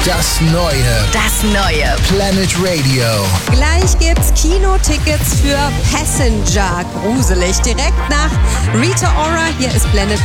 Das neue Planet Radio. Gleich gibt's Kinotickets für Passenger. Gruselig. Direkt nach Rita Ora. Hier ist Planet